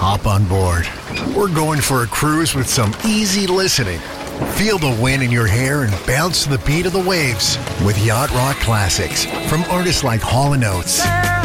Hop on board. We're going for a cruise with some easy listening. Feel the wind in your hair and bounce to the beat of the waves with Yacht Rock classics from artists like Hall & Oates,